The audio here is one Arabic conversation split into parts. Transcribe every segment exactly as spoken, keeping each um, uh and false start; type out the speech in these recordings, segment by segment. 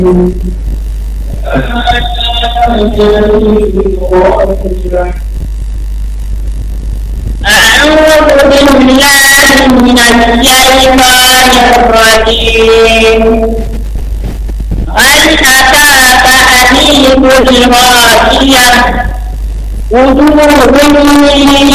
أعوذ بالله من الشيطان الرجيم. هل أتاك حديث الغاشية وجوه يومئذ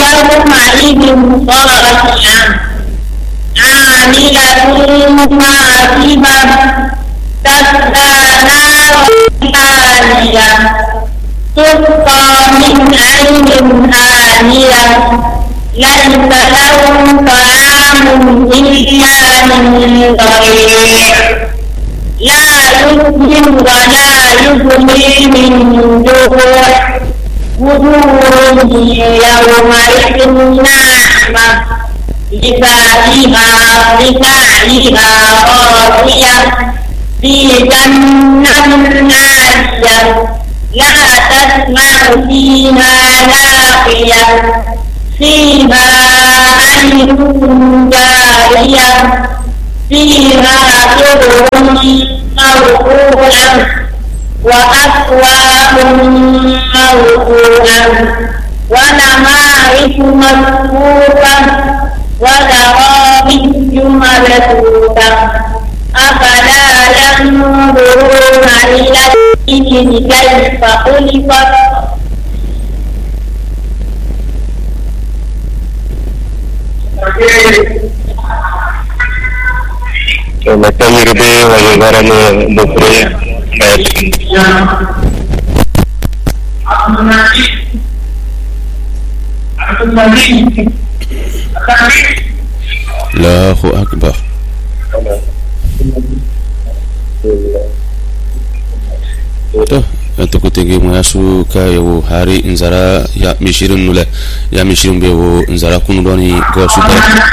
خاشعة عاملة ناصبة تسلى نارا حامية تسقى من عين آنية ليس لهم طعام إلا من ضريع لا يسمن ولا يغني من جوع وجوه يومئذ ناعمة لسعيها لسعيها راضية في جنة عالية لا تسمع فيها لاغية فيها عين جارية فيها سرر مرفوعة وأكواب موضوعة ونمارق مصفوفة وزرابي مبثوثة أفلا ينظرون إلى الإبل كيف خلقت ومتير به ويغرم بكري الله أكبر. Tuh, untuk kutinggi muyasu kayu hari inzara ya mishirin nula ya mishirin bewo inzara kunudoni gosuda.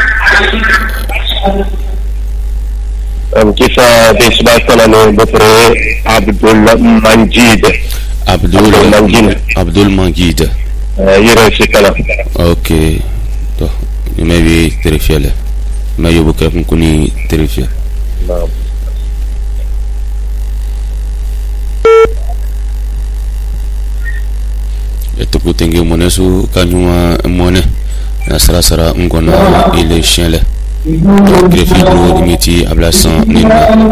كيف بيسبقنا من بكري عبد المجيد عبد المجيد عبد المجيد يرسي كلام. اوكي تو ما بي تريفيا ما يبقى ممكن تريفيا. نعم. Etuku tengi mone su kanyuma mone na sara sara ngona ile chien le. Grefi do dimiti ablasan nina.